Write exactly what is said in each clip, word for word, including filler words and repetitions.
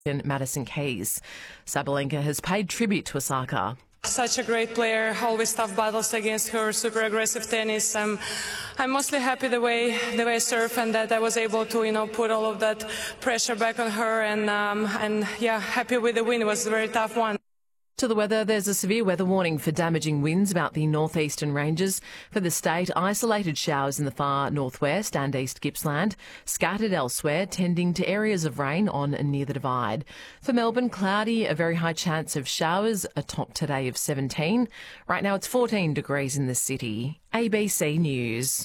in Madison Keys. Sabalenka has paid tribute to Osaka. Such a great player, always tough battles against her, super aggressive tennis. I'm, I'm mostly happy the way the way I serve and that I was able to, you know, put all of that pressure back on her and um, and yeah, happy with the win. It was a very tough one. To the weather, there's a severe weather warning for damaging winds about the northeastern ranges. For the state, isolated showers in the far northwest and east Gippsland, scattered elsewhere, tending to areas of rain on and near the Divide. For Melbourne, cloudy, a very high chance of showers, a top today of seventeen. Right now it's fourteen degrees in the city. A B C News.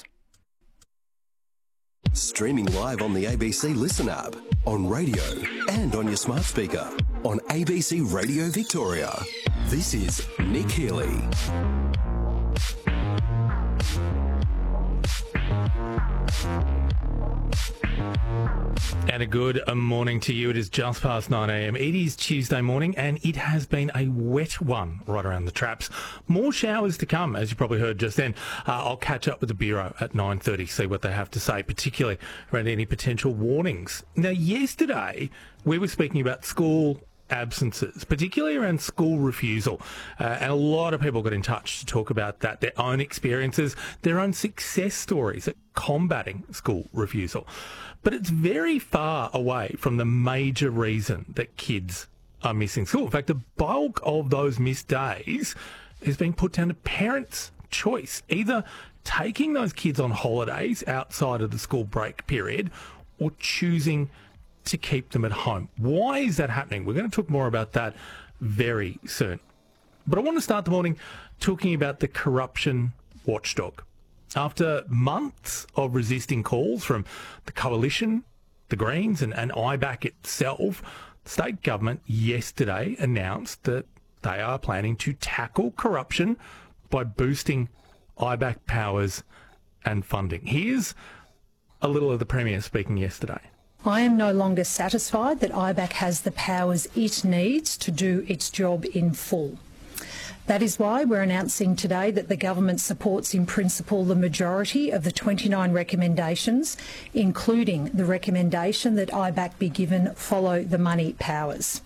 Streaming live on the A B C Listen app, on radio and on your smart speaker. On A B C Radio Victoria, this is Nick Healy. And a good morning to you. It is just past nine a m. It is Tuesday morning and it has been a wet one right around the traps. More showers to come, as you probably heard just then. Uh, I'll catch up with the Bureau at nine thirty, see what they have to say, particularly around any potential warnings. Now, yesterday we were speaking about school absences, particularly around school refusal. Uh, and a lot of people got in touch to talk about that, their own experiences, their own success stories at combating school refusal. But it's very far away from the major reason that kids are missing school. In fact, the bulk of those missed days is being put down to parents' choice, either taking those kids on holidays outside of the school break period or choosing to keep them at home. Why is that happening? We're going to talk more about that very soon. But I want to start the morning talking about the corruption watchdog. After months of resisting calls from the Coalition, the Greens and, and I BAC itself, the state government yesterday announced that they are planning to tackle corruption by boosting I BAC powers and funding. Here's a little of the Premier speaking yesterday. I am no longer satisfied that I BAC has the powers it needs to do its job in full. That is why we're announcing today that the government supports in principle the majority of the twenty-nine recommendations, including the recommendation that I BAC be given follow the money powers.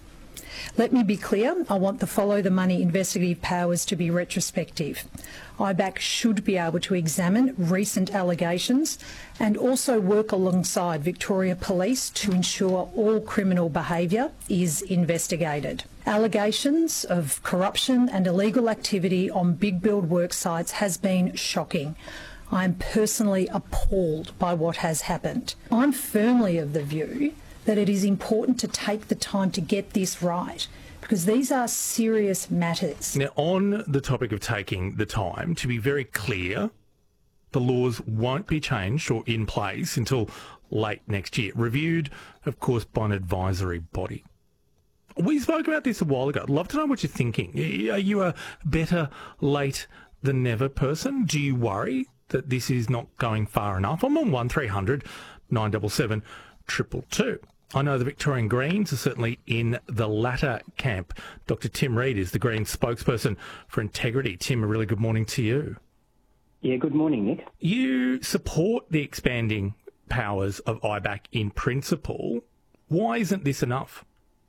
Let me be clear, I want the follow the money investigative powers to be retrospective. I BAC should be able to examine recent allegations and also work alongside Victoria Police to ensure all criminal behaviour is investigated. Allegations of corruption and illegal activity on big build work sites has been shocking. I am personally appalled by what has happened. I'm firmly of the view that it is important to take the time to get this right, because these are serious matters. Now, on the topic of taking the time, to be very clear, the laws won't be changed or in place until late next year. Reviewed, of course, by an advisory body. We spoke about this a while ago. I'd love to know what you're thinking. Are you a better late than never person? Do you worry that this is not going far enough? I'm on one three hundred nine seven seven two two two. I know the Victorian Greens are certainly in the latter camp. Doctor Tim Reid is the Greens spokesperson for integrity. Tim, a really good morning to you. Yeah, good morning, Nick. You support the expanding powers of I BAC in principle. Why isn't this enough?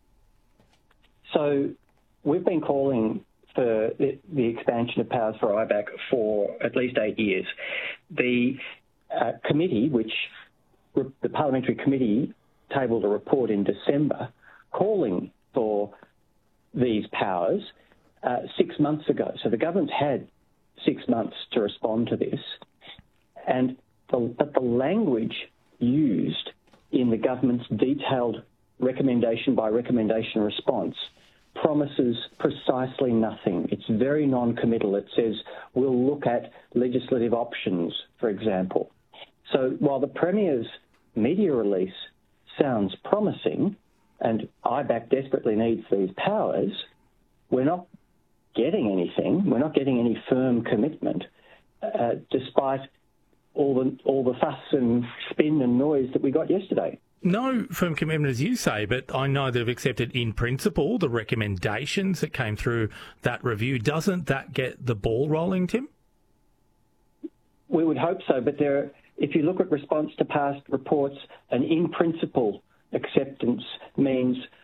So we've been calling for the, the expansion of powers for I BAC for at least eight years. The uh, committee, which the parliamentary committee tabled a report in December calling for these powers uh, six months ago. So the government's had six months to respond to this. And the, but the language used in the government's detailed recommendation by recommendation response promises precisely nothing. It's very non-committal. It says we'll look at legislative options, for example. So while the Premier's media release sounds promising and I BAC desperately needs these powers, we're not getting anything. We're not getting any firm commitment, uh, despite all the all the fuss and spin and noise that we got yesterday. No firm commitment, as you say, but I know they've accepted in principle the recommendations that came through that review. Doesn't that get the ball rolling, Tim? We would hope so, but there, if you look at response to past reports, an in principle acceptance means